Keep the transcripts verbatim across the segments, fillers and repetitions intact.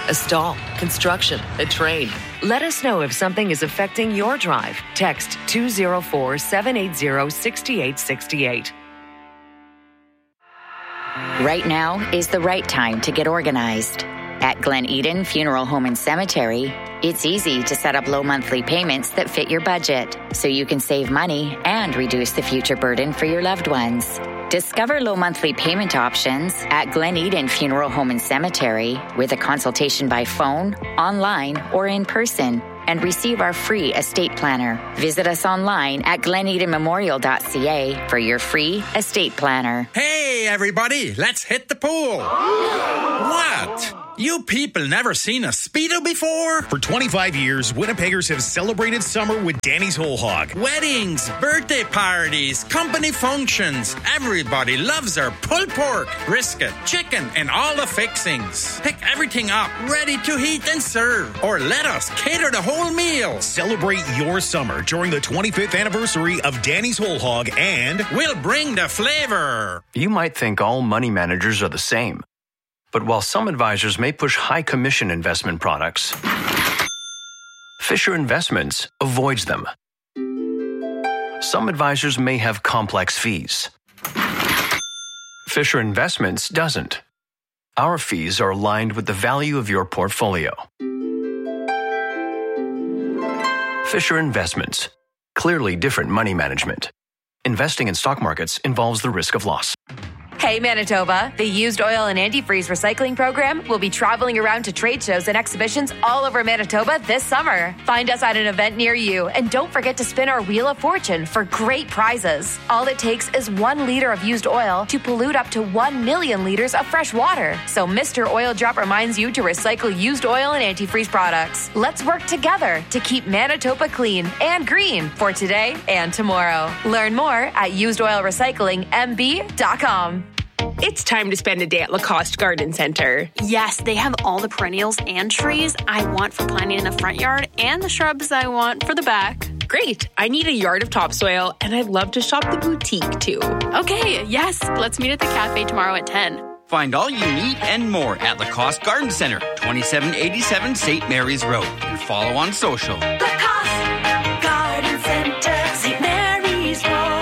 a stall, construction, a train. Let us know if something is affecting your drive. Text two oh four, seven eight zero, six eight six eight. Right now is the right time to get organized. At Glen Eden Funeral Home and Cemetery, it's easy to set up low monthly payments that fit your budget, so you can save money and reduce the future burden for your loved ones. Discover low monthly payment options at Glen Eden Funeral Home and Cemetery with a consultation by phone, online, or in person, and receive our free estate planner. Visit us online at glen eden memorial dot c a for your free estate planner. Hey, everybody, let's hit the pool. What? You people never seen a Speedo before? For twenty-five years, Winnipeggers have celebrated summer with Danny's Whole Hog. Weddings, birthday parties, company functions. Everybody loves our pulled pork, brisket, chicken, and all the fixings. Pick everything up, ready to heat and serve. Or let us cater the whole meal. Celebrate your summer during the twenty-fifth anniversary of Danny's Whole Hog, and we'll bring the flavor. You might think all money managers are the same. But while some advisors may push high commission investment products, Fisher Investments avoids them. Some advisors may have complex fees. Fisher Investments doesn't. Our fees are aligned with the value of your portfolio. Fisher Investments. Clearly different money management. Investing in stock markets involves the risk of loss. Hey Manitoba, the Used Oil and Antifreeze Recycling Program will be traveling around to trade shows and exhibitions all over Manitoba this summer. Find us at an event near you, and don't forget to spin our Wheel of Fortune for great prizes. All it takes is one liter of used oil to pollute up to one million liters of fresh water. So Mister Oil Drop reminds you to recycle used oil and antifreeze products. Let's work together to keep Manitoba clean and green for today and tomorrow. Learn more at used oil recycling m b dot com. It's time to spend a day at Lacoste Garden Center. Yes, they have all the perennials and trees I want for planting in the front yard and the shrubs I want for the back. Great. I need a yard of topsoil, and I'd love to shop the boutique, too. Okay, yes. Let's meet at the cafe tomorrow at ten. Find all you need and more at Lacoste Garden Center, twenty-seven eighty-seven Saint Mary's Road. And follow on social. Lacoste Garden Center, Saint Mary's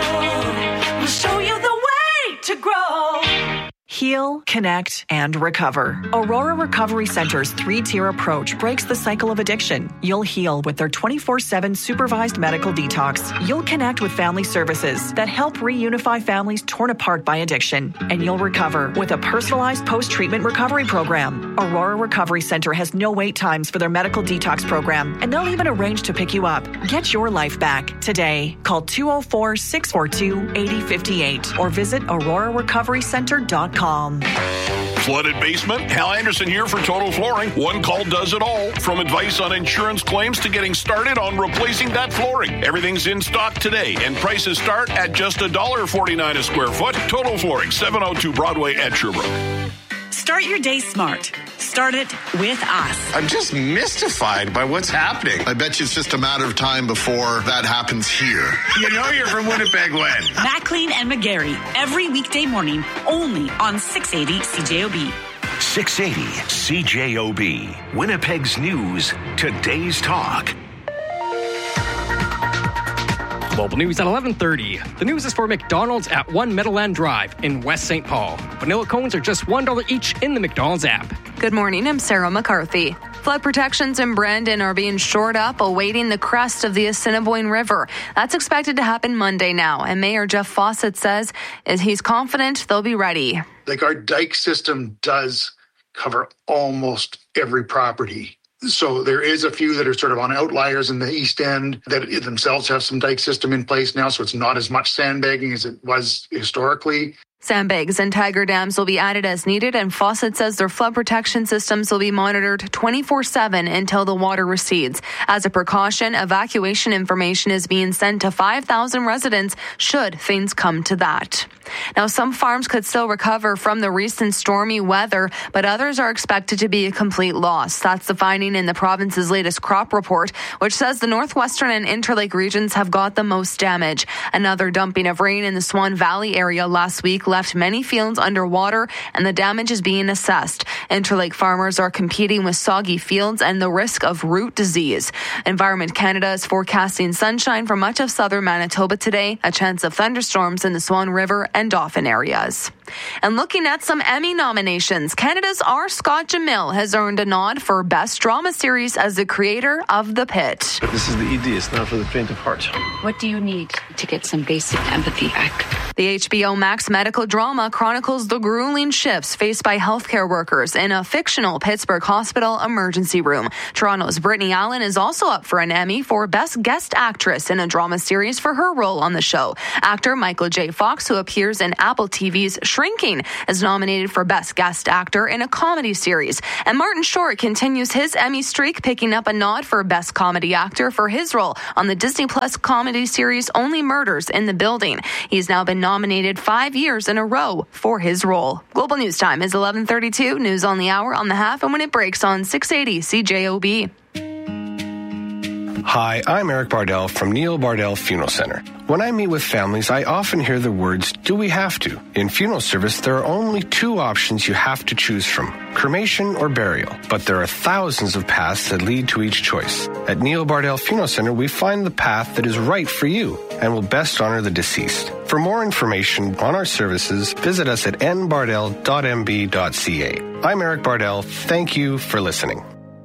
Road. We'll show you the way to grow. Heal, connect, and recover. Aurora Recovery Center's three-tier approach breaks the cycle of addiction. You'll heal with their twenty-four seven supervised medical detox. You'll connect with family services that help reunify families torn apart by addiction. And you'll recover with a personalized post-treatment recovery program. Aurora Recovery Center has no wait times for their medical detox program, and they'll even arrange to pick you up. Get your life back today. Call two oh four, six four two, eight oh five eight or visit aurora recovery center dot com. Flooded basement? Hal Anderson here for Total Flooring. One call does it all. From advice on insurance claims to getting started on replacing that flooring. Everything's in stock today, and prices start at just one dollar forty-nine a square foot. Total Flooring, seven oh two Broadway at Sherbrooke. Start your day smart. Start it with us. I'm just mystified by what's happening. I bet you it's just a matter of time before that happens here. You know you're from Winnipeg when? Maclean and McGarry, every weekday morning, only on six eighty C J O B. six eighty C J O B. Winnipeg's News, today's talk. Global News at eleven thirty. The news is for McDonald's at One Meadowland Drive in West Saint Paul. Vanilla cones are just one dollar each in the McDonald's app. Good morning, I'm Sarah McCarthy. Flood protections in Brandon are being shored up, awaiting the crest of the Assiniboine River. That's expected to happen Monday now, and Mayor Jeff Fawcett says he's confident they'll be ready. Like our dike system does cover almost every property. So there is a few that are sort of on outliers in the east end that themselves have some dike system in place now, so it's not as much sandbagging as it was historically. Sandbags and tiger dams will be added as needed, and Fawcett says their flood protection systems will be monitored twenty-four seven until the water recedes. As a precaution, evacuation information is being sent to five thousand residents should things come to that. Now, some farms could still recover from the recent stormy weather, but others are expected to be a complete loss. That's the finding in the province's latest crop report, which says the northwestern and Interlake regions have got the most damage. Another dumping of rain in the Swan Valley area last week left many fields underwater, and the damage is being assessed. Interlake farmers are competing with soggy fields and the risk of root disease. Environment Canada is forecasting sunshine for much of southern Manitoba today, a chance of thunderstorms in the Swan River and Dauphin areas. And looking at some Emmy nominations, Canada's R. Scott Jamil has earned a nod for Best Drama Series as the creator of The Pit. This is the E D, it's not for the faint of heart. What do you need to get some basic empathy back? The H B O Max medical drama chronicles the grueling shifts faced by healthcare workers in a fictional Pittsburgh hospital emergency room. Toronto's Brittany Allen is also up for an Emmy for Best Guest Actress in a drama series for her role on the show. Actor Michael J. Fox, who appears in Apple T V's Shrinking, is nominated for Best Guest Actor in a comedy series. And Martin Short continues his Emmy streak, picking up a nod for Best Comedy Actor for his role on the Disney Plus comedy series Only Murders in the Building. He's now been nominated five years in a row for his role. Global News Time is eleven thirty-two. News on the hour, on the half, and when it breaks on six eighty C J O B. Hi, I'm Eric Bardell from Neil Bardell Funeral Center. When I meet with families, I often hear the words, do we have to? In funeral service, there are only two options you have to choose from, cremation or burial. But there are thousands of paths that lead to each choice. At Neil Bardell Funeral Center, we find the path that is right for you and will best honor the deceased. For more information on our services, visit us at n bardell dot m b dot c a. I'm Eric Bardell. Thank you for listening.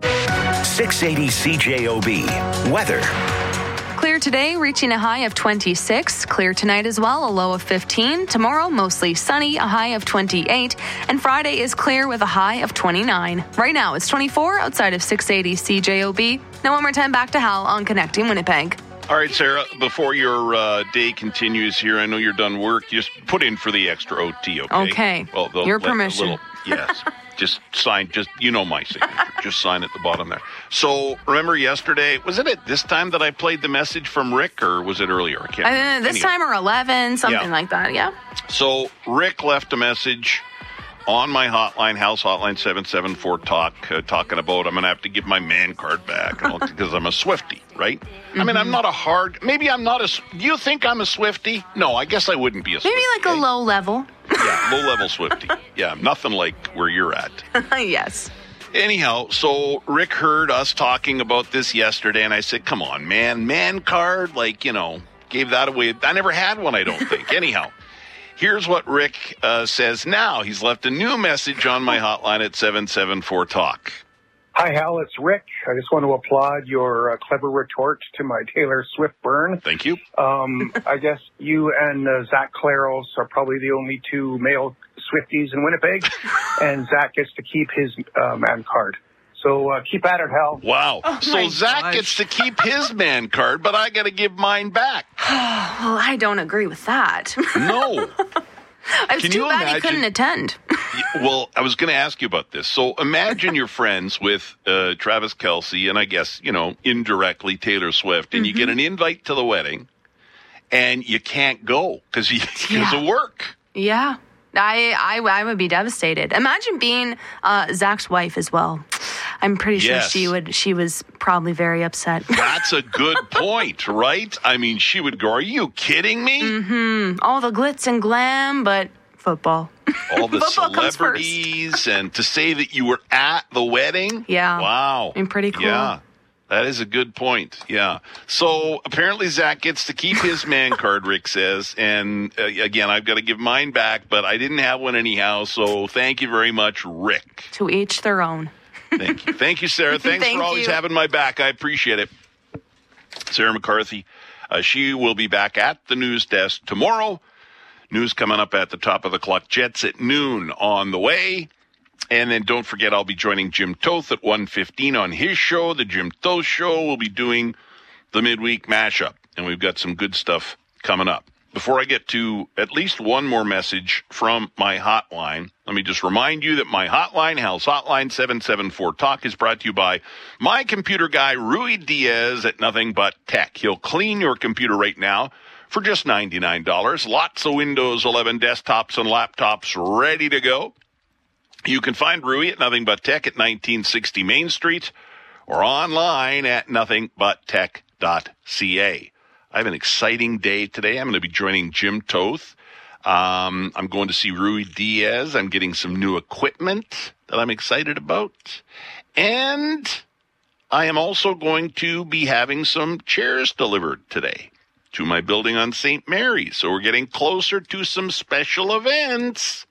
six eighty C J O B. Weather. Clear today, reaching a high of twenty-six. Clear tonight as well, a low of fifteen. Tomorrow, mostly sunny, a high of twenty-eight. And Friday is clear with a high of twenty-nine. Right now, it's twenty-four outside of six eighty C J O B. Now one more time back to Hal on Connecting Winnipeg. All right, Sarah, before your uh, day continues here, I know you're done work. Just put in for the extra O T, okay? Okay. Well, they'll Your let a permission. little- yes. Just sign, just, you know my signature. Just sign at the bottom there. So, remember yesterday, was it at this time that I played the message from Rick, or was it earlier? I can't Uh, remember. this Anyhow. time or eleven, something Yeah. like that, yeah. So, Rick left a message on my hotline, house hotline seven seven four talk, uh, talking about I'm going to have to give my man card back because I'm a Swiftie, right? I mean, I'm not a hard, maybe I'm not a, do you think I'm a Swiftie? No, I guess I wouldn't be a Swiftie. Maybe like a low level. Yeah, low-level Swiftie. Yeah, nothing like where you're at. Yes. Anyhow, so Rick heard us talking about this yesterday, and I said, come on, man, man card, like, you know, gave that away. I never had one, I don't think. Anyhow, here's what Rick uh, says now. He's left a new message on my hotline at seven seven four talk. Hi, Hal. It's Rick. I just want to applaud your uh, clever retort to my Taylor Swift burn. Thank you. Um, I guess you and uh, Zach Claros are probably the only two male Swifties in Winnipeg, and Zach gets to keep his uh, man card. So uh, keep at it, Hal. Wow. Oh, so my Zach gosh. gets to keep his man card, but I got to give mine back. Well, I don't agree with that. No. It's Can too you bad he imagine- couldn't attend. Well, I was going to ask you about this. So imagine you're friends with uh, Travis Kelce and I guess, you know, indirectly Taylor Swift, and you get an invite to the wedding and you can't go because Yeah. of work. Yeah. I, I I would be devastated. Imagine being uh, Zach's wife as well. I'm pretty sure Yes. she would. She was probably very upset. That's a good point, right? I mean, she would go, are you kidding me? hmm All the glitz and glam, but football. All the Football comes first. celebrities and to say that you were at the wedding. Yeah. Wow. And pretty cool. Yeah. That is a good point. Yeah. So apparently Zach gets to keep his man card, Rick says. And uh, again, I've got to give mine back, but I didn't have one anyhow. So thank you very much, Rick. To each their own. Thank you. Thank you, Sarah. Thanks Thank for always you. having my back. I appreciate it. Sarah McCarthy, uh, she will be back at the news desk tomorrow. News coming up at the top of the clock. Jets at noon on the way. And then don't forget, I'll be joining Jim Toth at one fifteen on his show. The Jim Toth Show will be doing the midweek mashup. And we've got some good stuff coming up. Before I get to at least one more message from my hotline, let me just remind you that my hotline, Hal's Hotline seven seven four talk, is brought to you by my computer guy, Rui Diaz at Nothing But Tech. He'll clean your computer right now for just ninety-nine dollars. Lots of Windows eleven desktops and laptops ready to go. You can find Rui at Nothing But Tech at nineteen sixty Main Street or online at nothing but tech dot c a. I have an exciting day today. I'm going to be joining Jim Toth. Um, I'm going to see Rui Diaz. I'm getting some new equipment that I'm excited about. And I am also going to be having some chairs delivered today to my building on Saint Mary's. So we're getting closer to some special events.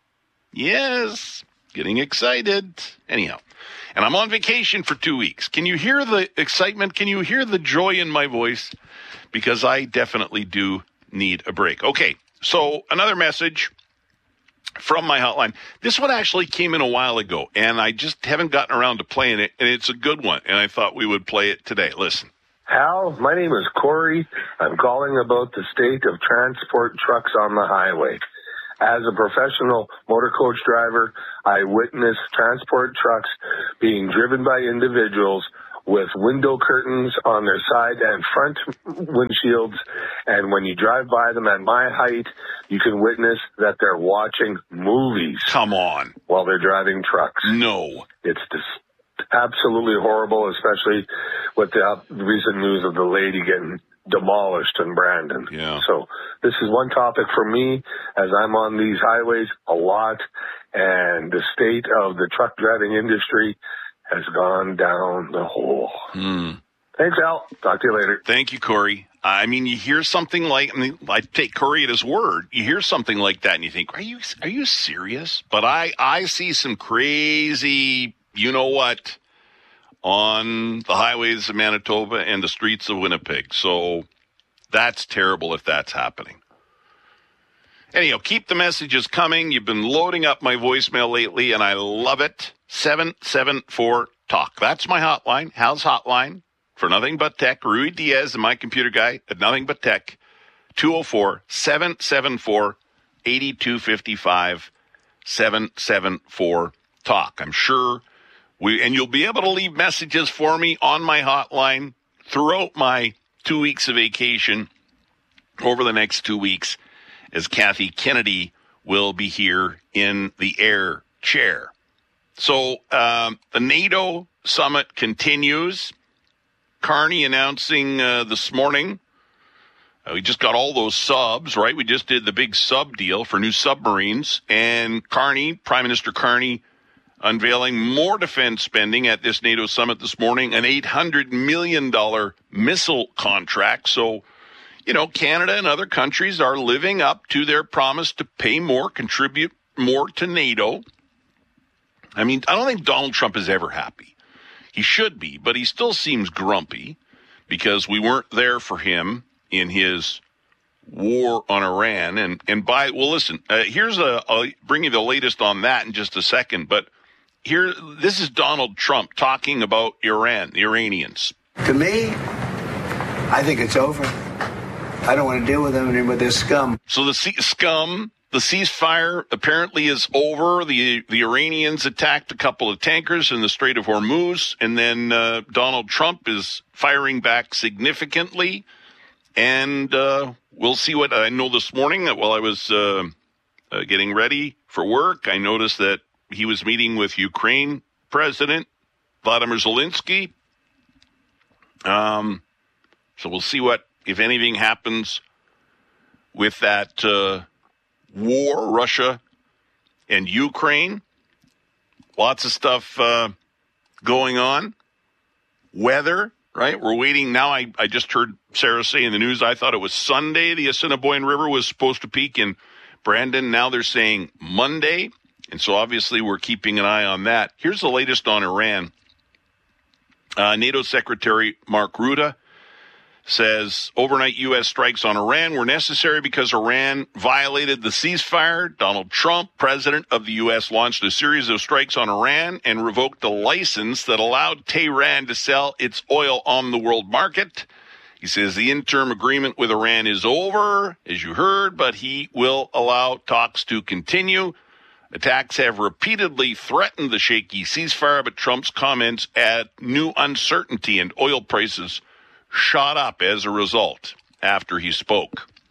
Yes, getting excited. Anyhow, and I'm on vacation for two weeks. Can you hear the excitement? Can you hear the joy in my voice? Because I definitely do need a break. Okay, so another message from my hotline. This one actually came in a while ago, and I just haven't gotten around to playing it, and it's a good one, and I thought we would play it today. Listen. Hal, my name is Corey. I'm calling about the state of transport trucks on the highway. As a professional motor coach driver, I witness transport trucks being driven by individuals with window curtains on their side and front windshields. And when you drive by them at my height, you can witness that they're watching movies. Come on. While they're driving trucks. No. It's just absolutely horrible, especially with the recent news of the lady getting demolished in Brandon. Yeah. So this is one topic for me as I'm on these highways a lot, and the state of the truck driving industry has gone down the hole. Hmm. Thanks, Al. Talk to you later. Thank you, Corey. I mean, you hear something like, I mean, I take Corey at his word. You hear something like that and you think, are you, are you serious? But I, I see some crazy, you know what, on the highways of Manitoba and the streets of Winnipeg. So that's terrible if that's happening. Anyhow, keep the messages coming. You've been loading up my voicemail lately, and I love it. seven seven four talk. That's my hotline. Hal's hotline for Nothing But Tech. Rui Diaz and my computer guy at Nothing But Tech. two oh four, seven seven four, eight two five five. seven seven four talk. I'm sure we, and you'll be able to leave messages for me on my hotline throughout my two weeks of vacation over the next two weeks as Kathy Kennedy will be here in the air chair. So um, the NATO summit continues. Carney announcing uh, this morning, uh, we just got all those subs, right? We just did the big sub deal for new submarines. And Carney, Prime Minister Carney, unveiling more defense spending at this NATO summit this morning, an eight hundred million dollars missile contract. So, you know, Canada and other countries are living up to their promise to pay more, contribute more to NATO. I mean, I don't think Donald Trump is ever happy. He should be, but he still seems grumpy because we weren't there for him in his war on Iran. And, and by, well, listen, uh, here's a, I'll bring you the latest on that in just a second, but here, this is Donald Trump talking about Iran, the Iranians. To me, I think it's over. I don't want to deal with them anymore. They're scum. So the c- scum, the ceasefire apparently is over. The the Iranians attacked a couple of tankers in the Strait of Hormuz, and then uh, Donald Trump is firing back significantly. And uh, we'll see what I know this morning that while I was uh, uh, getting ready for work, I noticed that he was meeting with Ukraine President Vladimir Zelensky. Um, so we'll see what, if anything, happens with that uh, war, Russia and Ukraine. Lots of stuff uh, going on. Weather, right? We're waiting. Now I, I just heard Sarah say in the news, I thought it was Sunday the Assiniboine River was supposed to peak in Brandon. Now they're saying Monday. And so obviously we're keeping an eye on that. Here's the latest on Iran. Uh, NATO Secretary Mark Rutte says overnight U S strikes on Iran were necessary because Iran violated the ceasefire. Donald Trump, president of the U S, launched a series of strikes on Iran and revoked the license that allowed Tehran to sell its oil on the world market. He says the interim agreement with Iran is over, as you heard, but he will allow talks to continue. Attacks have repeatedly threatened the shaky ceasefire, but Trump's comments add new uncertainty, and oil prices shot up as a result after he spoke.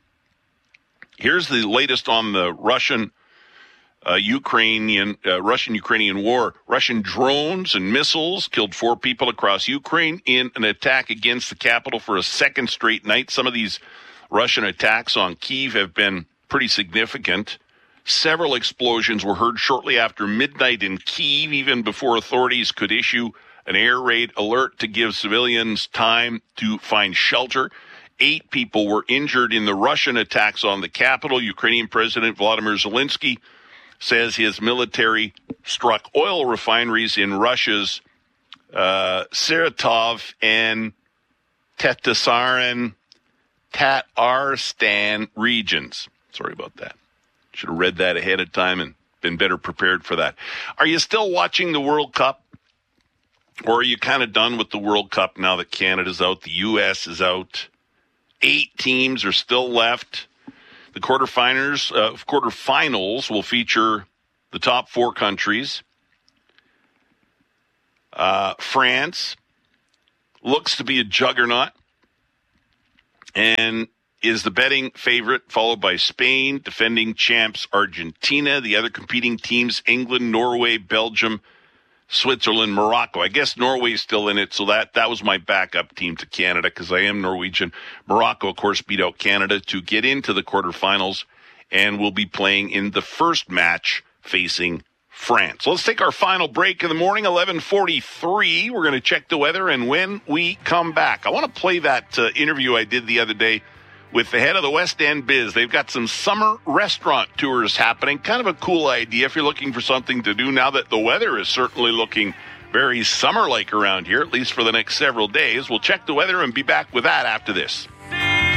Here's the latest on the Russian uh, Ukrainian uh, Russian-Ukrainian war. Russian drones and missiles killed four people across Ukraine in an attack against the capital for a second straight night. Some of these Russian attacks on Kyiv have been pretty significant. Several explosions were heard shortly after midnight in Kyiv, even before authorities could issue an air raid alert to give civilians time to find shelter. Eight people were injured in the Russian attacks on the capital. Ukrainian President Volodymyr Zelensky says his military struck oil refineries in Russia's uh, Saratov and Tatarstan, Tatarstan regions. Sorry about that. Should have read that ahead of time and been better prepared for that. Are you still watching the World Cup? Or are you kind of done with the World Cup now that Canada's out, the U S is out? Eight teams are still left. The quarterfinals, uh, quarterfinals will feature the top four countries. Uh, France looks to be a juggernaut and is the betting favorite, followed by Spain, defending champs Argentina. The other competing teams, England, Norway, Belgium, Switzerland, Morocco. I guess Norway's still in it, so that, that was my backup team to Canada because I am Norwegian. Morocco, of course, beat out Canada to get into the quarterfinals and will be playing in the first match facing France. Let's take our final break of the morning, eleven forty-three. We're going to check the weather, and when we come back, I want to play that uh, interview I did the other day with the head of the West End Biz. They've got some summer restaurant tours happening. Kind of a cool idea if you're looking for something to do now that the weather is certainly looking very summer-like around here, at least for the next several days. We'll check the weather and be back with that after this.